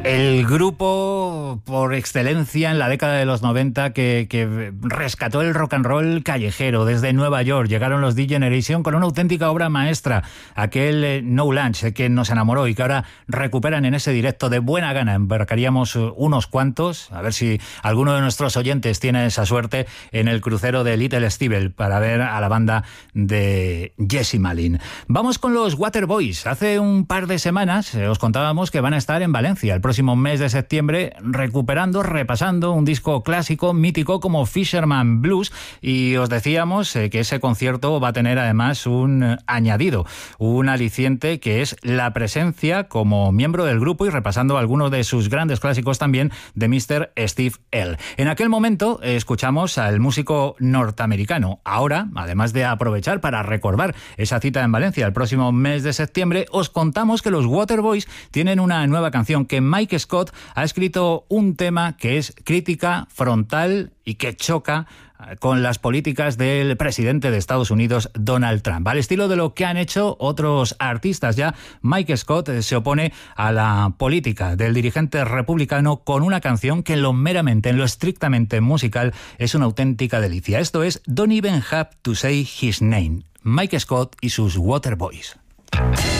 El grupo por excelencia en la década de los 90 que rescató el rock and roll callejero desde Nueva York. Llegaron los D-Generation con una auténtica obra maestra, aquel No Lunch que nos enamoró y que ahora recuperan en ese directo de buena gana. Embarcaríamos unos cuantos, a ver si alguno de nuestros oyentes tiene esa suerte en el crucero de Little Stevel para ver a la banda de Jesse Malin. Vamos con los Waterboys. Hace un par de semanas os contábamos que van a estar en Valencia el próximo mes de septiembre, repasando un disco clásico, mítico como Fisherman Blues, y os decíamos que ese concierto va a tener además un añadido, un aliciente, que es la presencia como miembro del grupo y repasando algunos de sus grandes clásicos también de Mr. Steve Earle. En aquel momento escuchamos al músico norteamericano. Ahora, además de aprovechar para recordar esa cita en Valencia el próximo mes de septiembre, os contamos que los Waterboys tienen una nueva canción, que Mike Scott ha escrito un tema que es crítica frontal y que choca con las políticas del presidente de Estados Unidos, Donald Trump. Al estilo de lo que han hecho otros artistas ya, Mike Scott se opone a la política del dirigente republicano con una canción que en lo estrictamente musical es una auténtica delicia. Esto es Don't Even Have to Say His Name. Mike Scott y sus Waterboys.